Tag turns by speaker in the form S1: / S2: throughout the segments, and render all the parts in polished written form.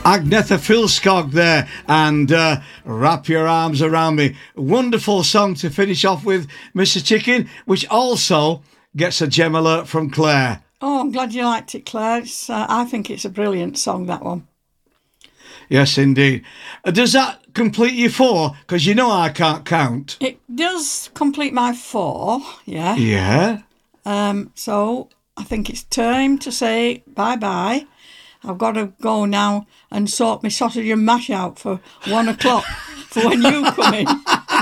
S1: Agnetha Philskog there, and Wrap Your Arms Around Me. Wonderful song to finish off with, Mr. Chicken, which also gets a gem alert from Claire.
S2: Oh, I'm glad you liked it, Claire. I think it's a brilliant song, that one.
S1: Yes, indeed. Does that complete your 4? Because you know I can't count.
S2: It does complete my 4, yeah.
S1: Yeah.
S2: So I think it's time to say bye-bye. I've got to go now and sort my sausage and mash out for 1 o'clock for when you come in.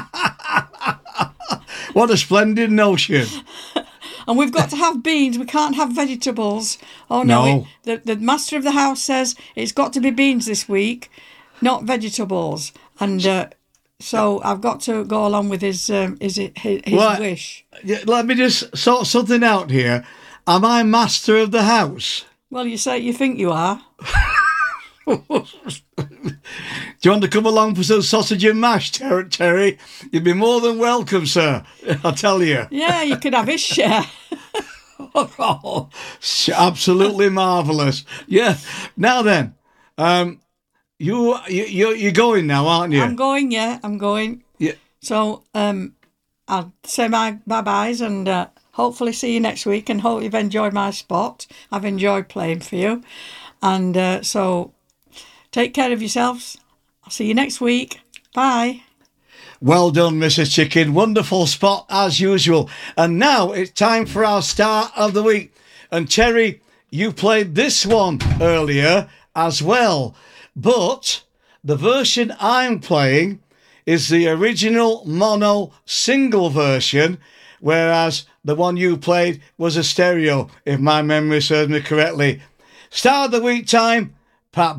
S1: What a splendid notion.
S2: And we've got to have beans. We can't have vegetables. Oh, no. The master of the house says it's got to be beans this week, not vegetables. And so I've got to go along with his wish.
S1: Let me just sort something out here. Am I master of the house?
S2: Well, you think you are.
S1: Do you want to come along for some sausage and mash, Terry? You'd be more than welcome, sir. I'll tell you.
S2: Yeah, you could have his share.
S1: Oh, absolutely marvellous. Yeah. Now then, you're going now, aren't you?
S2: I'm going, yeah. I'm going.
S1: Yeah.
S2: So I'll say my bye-byes and hopefully see you next week, and hope you've enjoyed my spot. I've enjoyed playing for you. And so take care of yourselves. I'll see you next week. Bye.
S1: Well done, Mrs. Chicken. Wonderful spot as usual. And now it's time for our star of the week. And Terry, you played this one earlier as well. But the version I'm playing is the original mono single version, whereas the one you played was a stereo, if my memory serves me correctly. Star of the week time, Pat